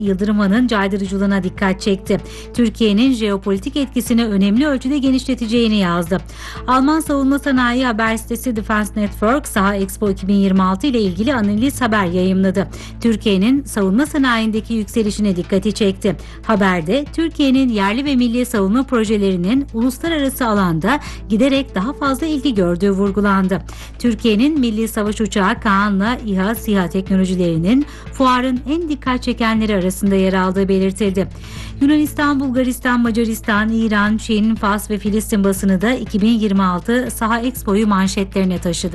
Yıldırım'ın caydırıcılığına dikkat çekti. Türkiye'nin jeopolitik etkisini önemli ölçüde genişleteceğini yazdı. Alman savunma sanayi haber sitesi Defense Network, Saha Expo 2026 ile ilgili analiz haber yayımladı. Türkiye'nin savunma sanayindeki yükselişine dikkati çekti. Haberde Türkiye'nin yerli ve milli savunma projelerinin uluslararası alanda giderek daha fazla ilgi gördüğü vurgulandı. Türkiye'nin milli savaş uçağı Kaan'la İHA, SİHA teknolojilerinin fuarın en dikkat çekenleri arasında yer aldığı belirtildi. Yunanistan, Bulgaristan, Macaristan, İran, Çin, Fas ve Filistin basını da 2026 Saha Expo'yu manşetlerine taşıdı.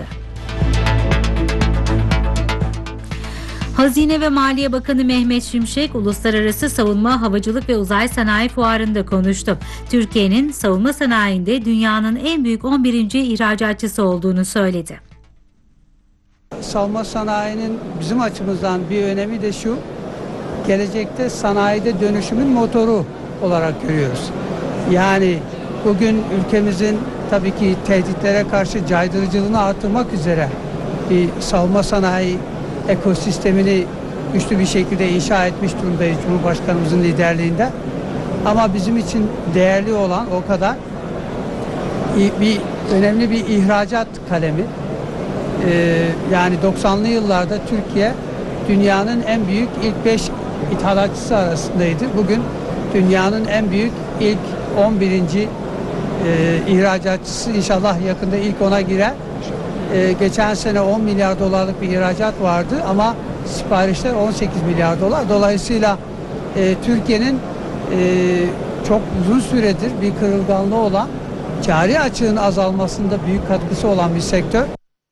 Hazine ve Maliye Bakanı Mehmet Şimşek, Uluslararası Savunma, Havacılık ve Uzay Sanayi Fuarı'nda konuştu. Türkiye'nin savunma sanayinde dünyanın en büyük 11. ihracatçısı olduğunu söyledi. Savunma sanayinin bizim açımızdan bir önemi de şu: gelecekte sanayide dönüşümün motoru olarak görüyoruz. Yani bugün ülkemizin tabii ki tehditlere karşı caydırıcılığını artırmak üzere bir savunma sanayi ekosistemini güçlü bir şekilde inşa etmiş durumdayız Cumhurbaşkanımızın liderliğinde. Ama bizim için değerli olan o kadar önemli bir ihracat kalemi. Yani 90'lı yıllarda Türkiye dünyanın en büyük ilk 5 ithalatçısı arasındaydı. Bugün dünyanın en büyük ilk 11. ihracatçısı, inşallah yakında ilk 10'a girer. Geçen sene 10 milyar dolarlık bir ihracat vardı ama siparişler 18 milyar dolar. Dolayısıyla Türkiye'nin çok uzun süredir bir kırılganlığı olan, cari açığın azalmasında büyük katkısı olan bir sektör.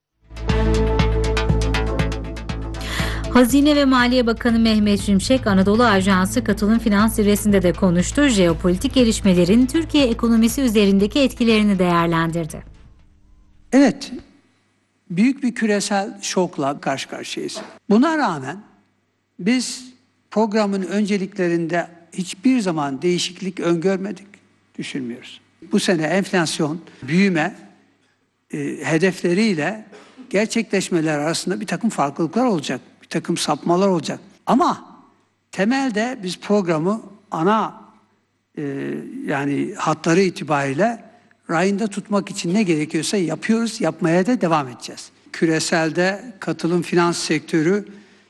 Hazine ve Maliye Bakanı Mehmet Şimşek, Anadolu Ajansı Katılım Finans Zirvesi'nde de konuştu. Jeopolitik gelişmelerin Türkiye ekonomisi üzerindeki etkilerini değerlendirdi. Evet, büyük bir küresel şokla karşı karşıyayız. Buna rağmen biz programın önceliklerinde hiçbir zaman değişiklik öngörmedik, düşünmüyoruz. Bu sene enflasyon, büyüme hedefleriyle gerçekleşmeler arasında bir takım farklılıklar olacak, bir takım sapmalar olacak. Ama temelde biz programı yani hatları itibariyle rayında tutmak için ne gerekiyorsa yapıyoruz, yapmaya da devam edeceğiz. Küreselde katılım finans sektörü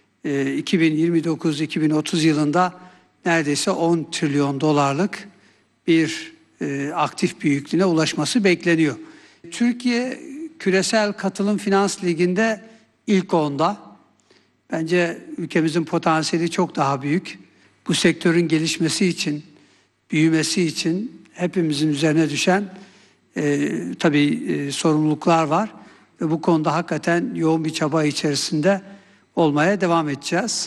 2029-2030 yılında neredeyse 10 trilyon dolarlık bir aktif büyüklüğüne ulaşması bekleniyor. Türkiye küresel katılım finans liginde ilk 10'da. Bence ülkemizin potansiyeli çok daha büyük. Bu sektörün gelişmesi için, büyümesi için hepimizin üzerine düşen tabii sorumluluklar var. Ve bu konuda hakikaten yoğun bir çaba içerisinde olmaya devam edeceğiz.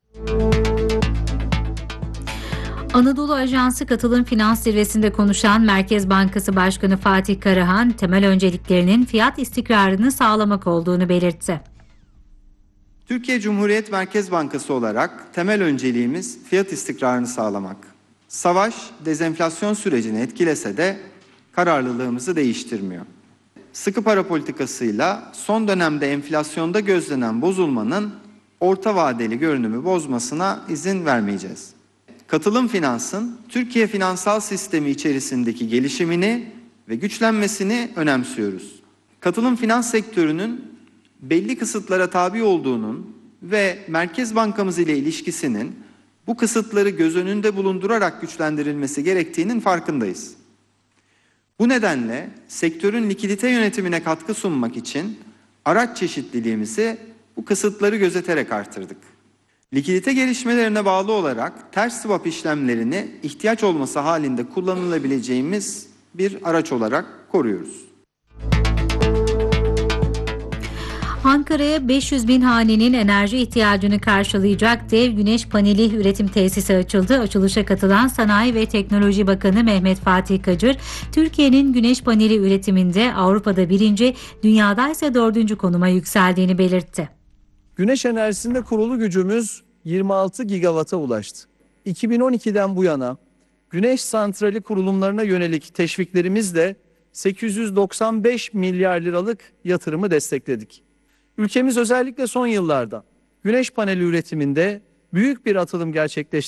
Anadolu Ajansı Katılım Finans Zirvesi'nde konuşan Merkez Bankası Başkanı Fatih Karahan, temel önceliklerinin fiyat istikrarını sağlamak olduğunu belirtti. Türkiye Cumhuriyet Merkez Bankası olarak temel önceliğimiz fiyat istikrarını sağlamak. Savaş, dezenflasyon sürecini etkilese de kararlılığımızı değiştirmiyor. Sıkı para politikasıyla son dönemde enflasyonda gözlenen bozulmanın orta vadeli görünümü bozmasına izin vermeyeceğiz. Katılım finansın Türkiye finansal sistemi içerisindeki gelişimini ve güçlenmesini önemsiyoruz. Katılım finans sektörünün belli kısıtlara tabi olduğunun ve Merkez Bankamız ile ilişkisinin bu kısıtları göz önünde bulundurarak güçlendirilmesi gerektiğinin farkındayız. Bu nedenle sektörün likidite yönetimine katkı sunmak için araç çeşitliliğimizi bu kısıtları gözeterek artırdık. Likidite gelişmelerine bağlı olarak ters swap işlemlerini ihtiyaç olması halinde kullanılabileceğimiz bir araç olarak koruyoruz. Ankara'ya 500 bin hanenin enerji ihtiyacını karşılayacak dev güneş paneli üretim tesisi açıldı. Açılışa katılan Sanayi ve Teknoloji Bakanı Mehmet Fatih Kacır, Türkiye'nin güneş paneli üretiminde Avrupa'da 1. dünyada ise 4. konuma yükseldiğini belirtti. Güneş enerjisinde kurulu gücümüz 26 gigawata ulaştı. 2012'den bu yana güneş santrali kurulumlarına yönelik teşviklerimizle 895 milyar liralık yatırımı destekledik. Ülkemiz özellikle son yıllarda güneş paneli üretiminde büyük bir atılım gerçekleştirdik.